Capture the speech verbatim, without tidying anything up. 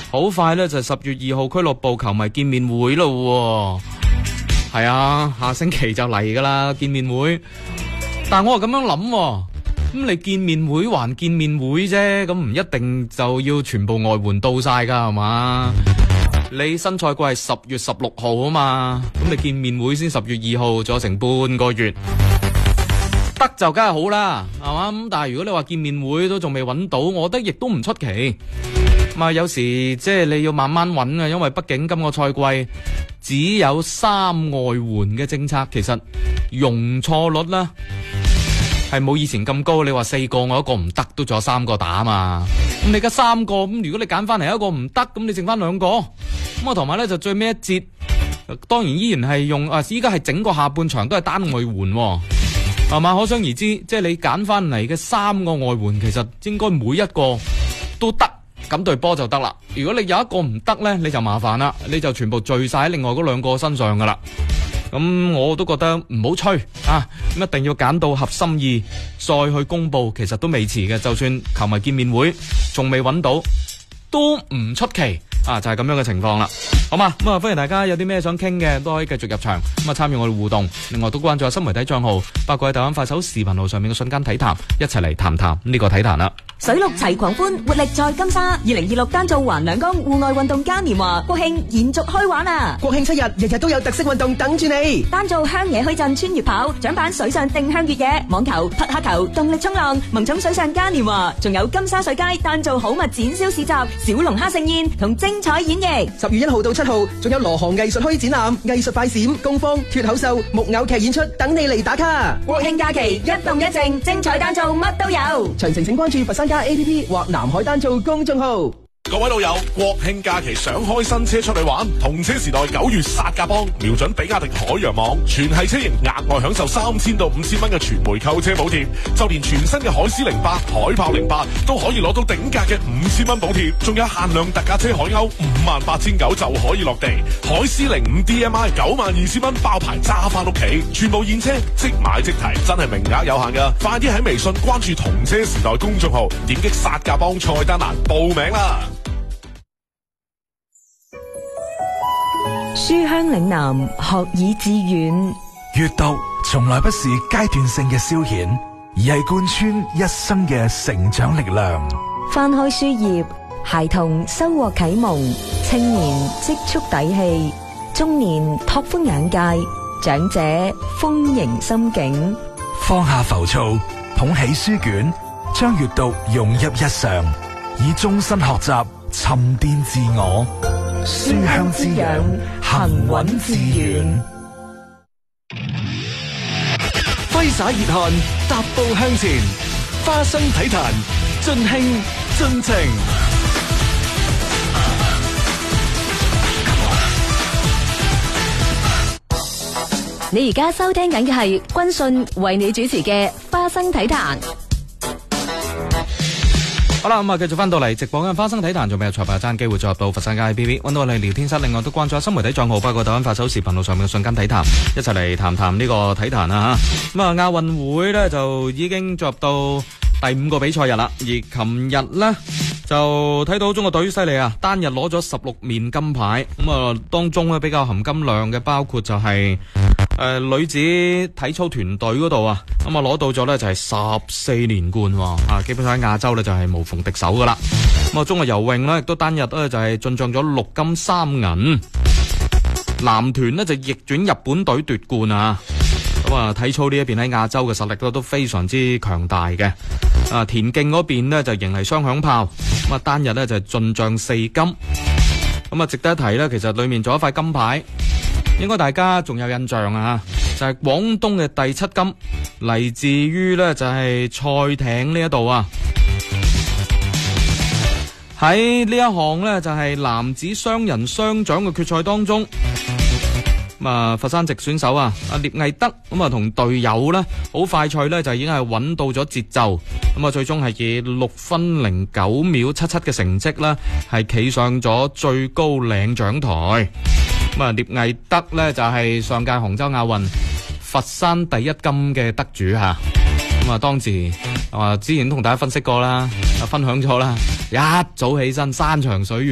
好快咧就十月二號俱樂部球迷見面會咯，係啊，下星期就嚟噶啦見面會。但係我係咁樣諗，咁你見面會還見面會啫，咁唔一定就要全部外援到晒噶係嘛？你新賽季係十月十六號啊嘛，咁你見面會先十月二號，仲有成半個月。得就梗係好啦，係嘛？咁但係如果你話見面會都仲未揾到，我覺得亦都唔出奇。咁啊，有時即係你要慢慢揾啊，因為畢竟今個賽季只有三外援嘅政策，其實容錯率啦係冇以前咁高。你話四個我一個唔得，都仲有三個打嘛。咁你而家三個，咁如果你揀翻嚟一個唔得，咁你剩翻兩個。咁啊，同埋咧就最尾一節，當然依然係用啊，依家係整個下半場都係單外援喎。係嘛？可想而知，即係你揀翻嚟嘅三個外援，其實應該每一個都得，咁隊波就得啦。如果你有一個唔得呢，你就麻煩啦，你就全部聚晒喺另外嗰兩個身上噶啦。咁我都覺得唔好吹啊，咁一定要揀到合心意，再去公布，其實都未遲嘅。就算球迷見面會仲未揾到，都唔出奇。啊，就係、是、咁樣嘅情況啦，好嘛？咁啊，歡迎大家有啲咩想傾嘅，都可以繼續入場咁啊，參與我哋互動。另外都關注下新媒體賬號，包括喺抖音、快手、視頻號上面嘅瞬間體壇，一齊嚟談談呢個體壇啦。 水陸齊狂歡，活力在金沙。二零二六丹灶環兩江戶外運動嘉年華國慶延續開玩啊！ 國慶七日，日日都有特色運動等住你。 丹灶鄉野墟鎮穿越跑，獎版水上定向越野、網球、匹克球、動力衝浪、萌寵水上嘉年華，仲有金沙水街丹灶好物展銷市集、小龍蝦盛宴同精彩演繹。 十月一號到七號，仲有羅河藝術墟展覽、藝術快閃、工坊、脫口秀、木偶劇演出等你嚟打卡。 國慶假期一動一靜，精彩丹灶乜都有。 詳情請關注佛山家 A P P 或南海丹灶公眾號。 各位老友，國慶假期想開新車出去玩，同車時代九月殺價幫，瞄準比亞迪海洋網，全系車型額外享受三千到五千蚊嘅全回購車補貼，就連全新嘅海獅零八、海豹零八都可以攞到頂價嘅五千蚊補貼，仲有限量特價車海鷗五萬八千九就可以落地，海獅零五 D M I 九萬二千蚊包牌揸翻屋企，全部現車即買即提，真係名額有限噶，快啲喺微信關注同車時代公眾號，點擊殺價幫菜單欄報名啦！ 書香嶺南，學以致遠。 閱讀從來不是階段性嘅消遣，而係貫穿一生嘅成長力量。 翻開書頁，孩童收穫啟蒙，青年積蓄底氣，中年拓寬眼界，長者豐盈心境。 放下浮躁，捧起書卷，將閱讀融入日常，以終身學習沉澱自我。書香滋養，行穩致遠。 揮灑熱汗，踏步向前。花生體壇，盡興盡情。 你而家收聽緊嘅係軍訊為你主持嘅花生體壇。 好啦，咁啊，繼續翻到嚟直播嘅花生體壇，仲未有彩排爭機會再入到佛山街 B B， 揾到我哋聊天室。另外都關注下新媒體賬號，包括抖音、發手視頻號上面嘅瞬間體壇，一齊嚟談談呢個體壇啊吓。咁啊，亞運會呢就已經進入到第五個比賽日啦，而琴日呢就睇到中國隊犀利啊，單日攞咗十六面金牌。咁啊，當中呢比較含金量嘅包括就係、是。誒、呃，女子體操團隊嗰度啊，咁啊攞到咗呢就係十四連冠，啊，基本上喺亞洲呢就係無縫敵手噶啦。咁啊，中國游泳呢亦都單日呢就係進賬咗六金三銀，男團呢就逆轉日本隊奪冠啊。咁啊，體操呢一邊喺亞洲嘅實力都都非常之強大嘅。啊，田徑嗰邊呢就迎嚟雙響炮，咁啊單日呢就係進賬四金。咁啊，值得一提呢，其實裏面仲有一塊金牌。應該大家仲有印象啊，就係、是、廣東嘅第七金嚟自於呢就係、是、賽艇呢一度啊。喺呢一項呢就係、是、男子雙人雙槳嘅決賽當中，咁啊佛山籍選手啊阿聶毅德咁啊同隊友呢好快脆呢就已經係揾到咗節奏，咁啊最終係以六分零九秒七七嘅成績呢係企上咗最高領獎台。咁啊，聶毅德咧就係上屆杭州亞運佛山第一金嘅得主吓。咁啊，當時啊之前同大家分析過啦，分享咗啦，一早起身山長水遠。